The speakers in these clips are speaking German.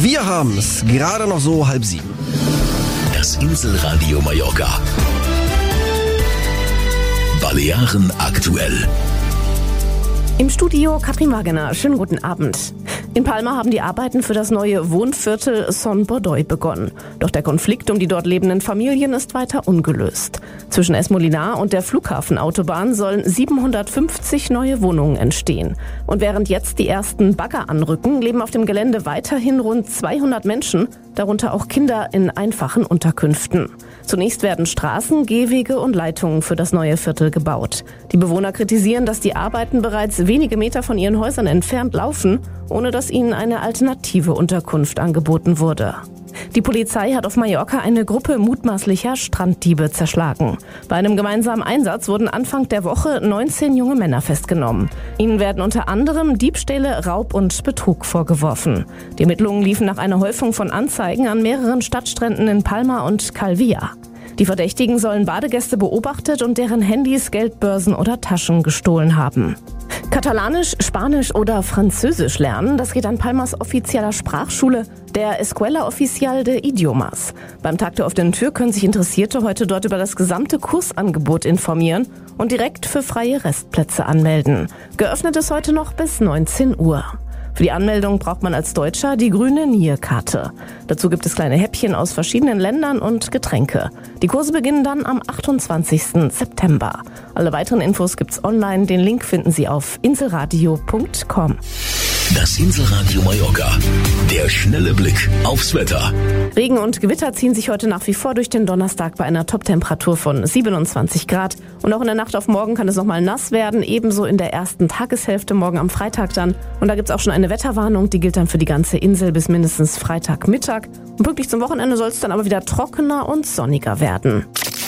Wir haben's gerade noch so 6:30. Das Inselradio Mallorca. Balearen aktuell. Im Studio Katrin Wagener. Schönen guten Abend. In Palma haben die Arbeiten für das neue Wohnviertel Son Bordoy begonnen. Doch der Konflikt um die dort lebenden Familien ist weiter ungelöst. Zwischen Es Molinar und der Flughafenautobahn sollen 750 neue Wohnungen entstehen. Und während jetzt die ersten Bagger anrücken, leben auf dem Gelände weiterhin rund 200 Menschen, darunter auch Kinder in einfachen Unterkünften. Zunächst werden Straßen, Gehwege und Leitungen für das neue Viertel gebaut. Die Bewohner kritisieren, dass die Arbeiten bereits wenige Meter von ihren Häusern entfernt laufen, ohne dass ihnen eine alternative Unterkunft angeboten wurde. Die Polizei hat auf Mallorca eine Gruppe mutmaßlicher Stranddiebe zerschlagen. Bei einem gemeinsamen Einsatz wurden Anfang der Woche 19 junge Männer festgenommen. Ihnen werden unter anderem Diebstähle, Raub und Betrug vorgeworfen. Die Ermittlungen liefen nach einer Häufung von Anzeigen an mehreren Stadtstränden in Palma und Calvia. Die Verdächtigen sollen Badegäste beobachtet und deren Handys, Geldbörsen oder Taschen gestohlen haben. Katalanisch, Spanisch oder Französisch lernen, das geht an Palmas offizieller Sprachschule, der Escuela Oficial de Idiomas. Beim Tag der offenen Tür können sich Interessierte heute dort über das gesamte Kursangebot informieren und direkt für freie Restplätze anmelden. Geöffnet ist heute noch bis 19 Uhr. Für die Anmeldung braucht man als Deutscher die grüne NIE-Karte. Dazu gibt es kleine Häppchen aus verschiedenen Ländern und Getränke. Die Kurse beginnen dann am 28. September. Alle weiteren Infos gibt's online. Den Link finden Sie auf inselradio.com. Das Inselradio Mallorca. Der schnelle Blick aufs Wetter. Regen und Gewitter ziehen sich heute nach wie vor durch den Donnerstag bei einer Toptemperatur von 27 Grad. Und auch in der Nacht auf morgen kann es nochmal nass werden, ebenso in der ersten Tageshälfte morgen am Freitag dann. Und da gibt's auch schon eine Wetterwarnung, die gilt dann für die ganze Insel bis mindestens Freitagmittag. Und pünktlich zum Wochenende soll es dann aber wieder trockener und sonniger werden.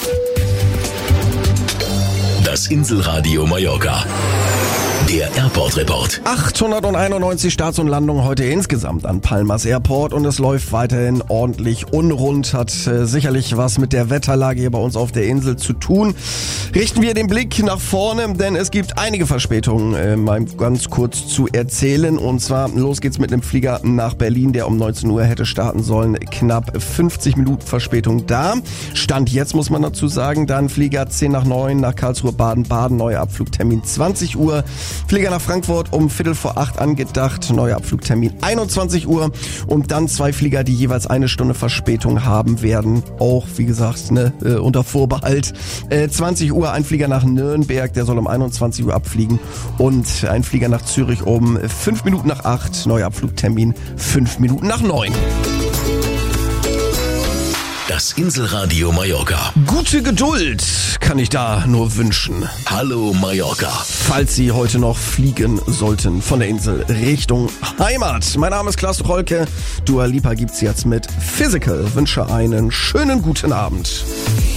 Das Inselradio Mallorca. Der Airport Report. 891 Starts und Landungen heute insgesamt an Palmas Airport und es läuft weiterhin ordentlich unrund. Hat sicherlich was mit der Wetterlage hier bei uns auf der Insel zu tun. Richten wir den Blick nach vorne, denn es gibt einige Verspätungen, mal ganz kurz zu erzählen. Und zwar los geht's mit einem Flieger nach Berlin, der um 19 Uhr hätte starten sollen. Knapp 50 Minuten Verspätung da. Stand jetzt, muss man dazu sagen, dann Flieger 7:50 nach Karlsruhe, Baden-Baden, neuer Abflugtermin 20 Uhr. Flieger nach Frankfurt um 7:45 angedacht, neuer Abflugtermin 21 Uhr und dann 2 Flieger, die jeweils 1 Stunde Verspätung haben werden, auch wie gesagt unter Vorbehalt. 20 Uhr ein Flieger nach Nürnberg, der soll um 21 Uhr abfliegen und ein Flieger nach Zürich um 5 Minuten nach 8, neuer Abflugtermin 5 Minuten nach 9. Das Inselradio Mallorca. Gute Geduld kann ich da nur wünschen. Hallo Mallorca. Falls Sie heute noch fliegen sollten von der Insel Richtung Heimat. Mein Name ist Klaas Rolke. Dua Lipa gibt's jetzt mit Physical. Wünsche einen schönen guten Abend.